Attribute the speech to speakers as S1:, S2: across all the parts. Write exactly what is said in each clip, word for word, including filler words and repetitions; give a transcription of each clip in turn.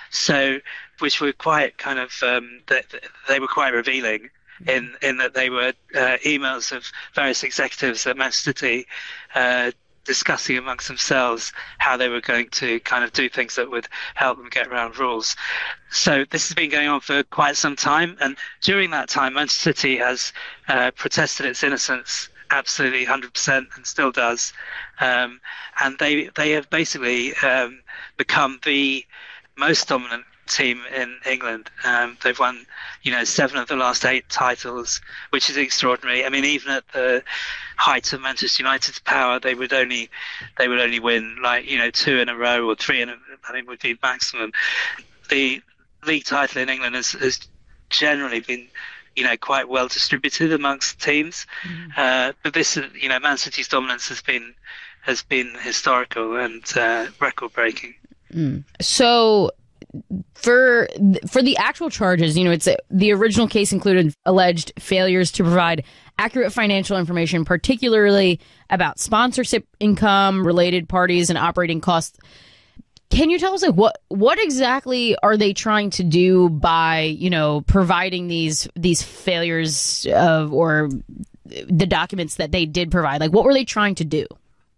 S1: So, which were quite kind of um, that they were quite revealing in in that they were uh, emails of various executives at Manchester City uh, discussing amongst themselves how they were going to kind of do things that would help them get around rules. So this has been going on for quite some time, and during that time, Manchester City has uh, protested its innocence absolutely one hundred percent and still does, um, and they they have basically um, become the most dominant team in England. Um, they've won, you know, seven of the last eight titles, which is extraordinary. I mean, even at the height of Manchester United's power, they would only they would only win like you know two in a row or three in a, I think would be maximum. The league title in England has, has generally been, you know, quite well distributed amongst teams, mm. uh, but this, you know, Man City's dominance has been has been historical and uh, record breaking.
S2: Mm. So. For for the actual charges, you know, it's a, the original case included alleged failures to provide accurate financial information, particularly about sponsorship income, related parties, and operating costs. Can you tell us, like, what what exactly are they trying to do by, you know, providing these these failures of or the documents that they did provide? Like, what were they trying to do?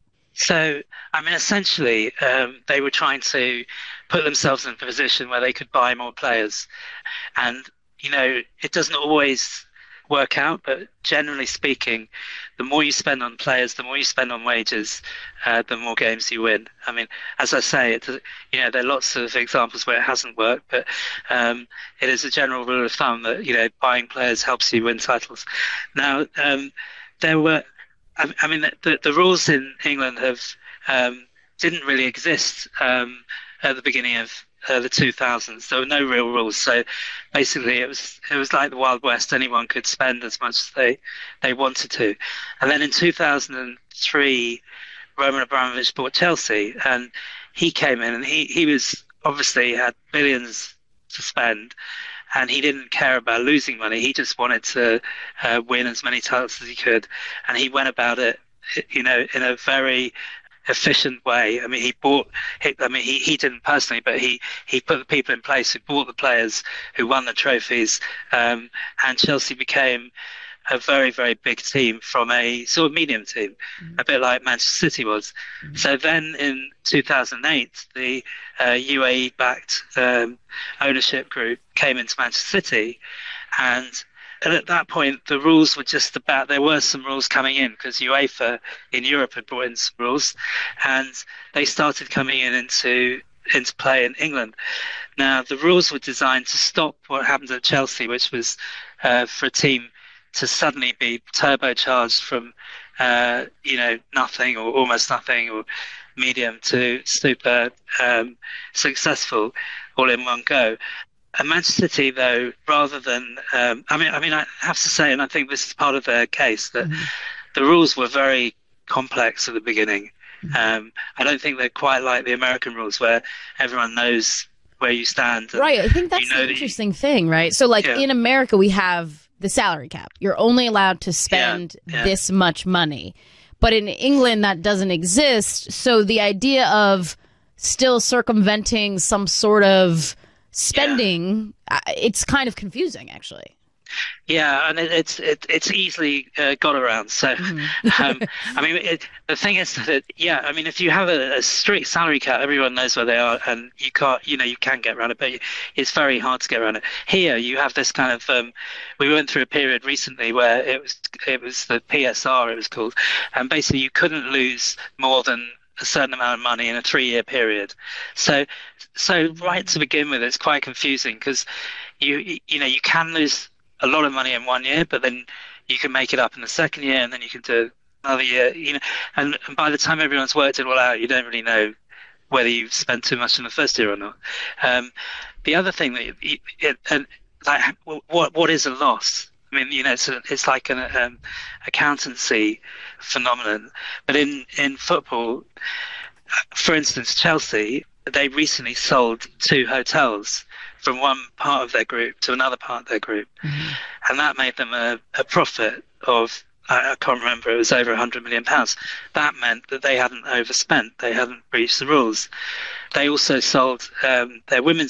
S1: So, I mean, essentially, um, they were trying to put themselves in a position where they could buy more players. And, you know, it doesn't always work out, but generally speaking, the more you spend on players, the more you spend on wages, uh, the more games you win. I mean, as I say, it, you know, there are lots of examples where it hasn't worked, but um, it is a general rule of thumb that, you know, buying players helps you win titles. Now, um, there were... I mean, the, the rules in England have um, didn't really exist um, at the beginning of uh, the two thousands. There were no real rules, so basically it was it was like the Wild West. Anyone could spend as much as they they wanted to. And then in two thousand three, Roman Abramovich bought Chelsea, and he came in, and he he was obviously had billions to spend. And he didn't care about losing money. He just wanted to uh, win as many titles as he could. And he went about it, you know, in a very efficient way. I mean, he bought, he, I mean, he, he didn't personally, but he, he put the people in place who bought the players, who won the trophies. Um, and Chelsea became a very, very big team from a sort of medium team, mm-hmm. a bit like Manchester City was. Mm-hmm. So then in two thousand eight, the uh, U A E-backed um, ownership group came into Manchester City, and, and at that point, the rules were just about, there were some rules coming in because UEFA in Europe had brought in some rules, and they started coming in into into play in England. Now, the rules were designed to stop what happened at Chelsea, which was uh, for a team to suddenly be turbocharged from, uh, you know, nothing or almost nothing or medium to super um, successful all in one go. And Manchester City, though, rather than, um, I mean, I mean, I have to say, and I think this is part of their case, that mm-hmm. the rules were very complex at the beginning. Mm-hmm. Um, I don't think they're quite like the American rules where everyone knows where you stand.
S2: Right. I think that's
S1: you know
S2: the
S1: that
S2: interesting
S1: you,
S2: thing, right? So, like,
S1: yeah.
S2: in America, we have the salary cap. You're only allowed to spend
S1: yeah, yeah.
S2: this much money. But in England, that doesn't exist. So the idea of still circumventing some sort of spending, yeah. it's kind of confusing, actually.
S1: Yeah, and it, it's it, it's easily uh, got around. So, mm-hmm. um, I mean, it, the thing is that, yeah, I mean, if you have a, a strict salary cap, everyone knows where they are, and you can't, you know, you can get around it, but it's very hard to get around it. Here, you have this kind of, um, we went through a period recently where it was it was the P S R, it was called, and basically you couldn't lose more than a certain amount of money in a three-year period. So, so right to begin with, it's quite confusing because you you know you can lose a lot of money in one year, but then you can make it up in the second year, and then you can do another year. You know, and, and by the time everyone's worked it all out, you don't really know whether you've spent too much in the first year or not. Um, the other thing that it, it, and like what what is a loss? I mean, you know, it's a, it's like an um, accountancy phenomenon. But in in football, for instance, Chelsea, they recently sold two hotels from one part of their group to another part of their group. Mm-hmm. And that made them a, a profit of, I, I can't remember, it was over one hundred million pounds. That meant that they hadn't overspent, they hadn't breached the rules. They also sold um, their women's